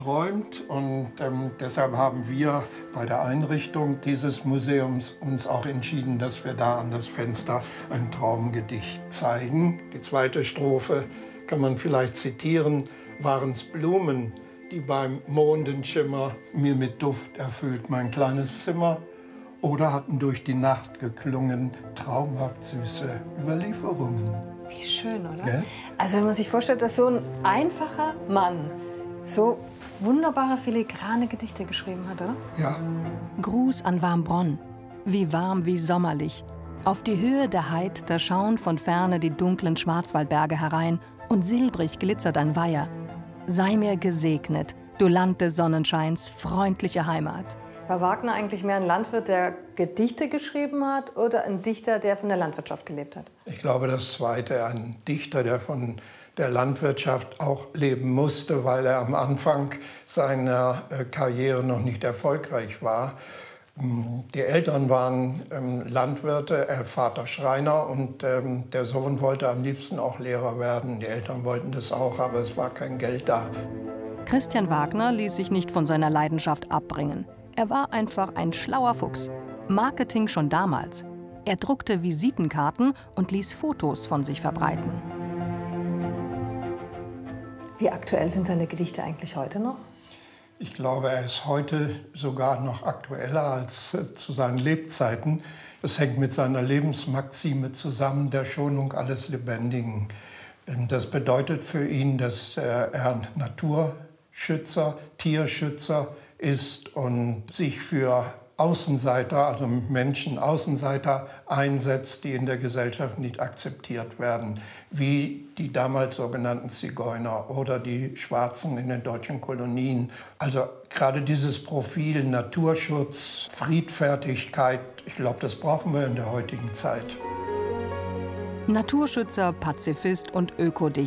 Räumt und deshalb haben wir bei der Einrichtung dieses Museums uns auch entschieden, dass wir da an das Fenster ein Traumgedicht zeigen. Die zweite Strophe kann man vielleicht zitieren: Waren's Blumen, die beim Mondenschimmer mir mit Duft erfüllt mein kleines Zimmer, oder hatten durch die Nacht geklungen traumhaft süße Überlieferungen. Wie schön, oder? Ja? Also wenn man sich vorstellt, dass so ein einfacher Mann so wunderbare, filigrane Gedichte geschrieben hat, oder? Ja. Gruß an Warmbronn, wie warm, wie sommerlich. Auf die Höhe der Heid, da schauen von ferne die dunklen Schwarzwaldberge herein und silbrig glitzert ein Weiher. Sei mir gesegnet, du Land des Sonnenscheins, freundliche Heimat. War Wagner eigentlich mehr ein Landwirt, der Gedichte geschrieben hat, oder ein Dichter, der von der Landwirtschaft gelebt hat? Ich glaube, das Zweite, ein Dichter, der von der Landwirtschaft auch leben musste, weil er am Anfang seiner Karriere noch nicht erfolgreich war. Die Eltern waren Landwirte, Vater Schreiner, und der Sohn wollte am liebsten auch Lehrer werden. Die Eltern wollten das auch, aber es war kein Geld da. Christian Wagner ließ sich nicht von seiner Leidenschaft abbringen. Er war einfach ein schlauer Fuchs. Marketing schon damals. Er druckte Visitenkarten und ließ Fotos von sich verbreiten. Wie aktuell sind seine Gedichte eigentlich heute noch? Ich glaube, er ist heute sogar noch aktueller als zu seinen Lebzeiten. Das hängt mit seiner Lebensmaxime zusammen, der Schonung alles Lebendigen. Das bedeutet für ihn, dass er Naturschützer, Tierschützer ist und sich für Außenseiter, also Menschen, Außenseiter einsetzt, die in der Gesellschaft nicht akzeptiert werden, wie die damals sogenannten Zigeuner oder die Schwarzen in den deutschen Kolonien. Also gerade dieses Profil Naturschutz, Friedfertigkeit, ich glaube, das brauchen wir in der heutigen Zeit. Naturschützer, Pazifist und Ökodichter.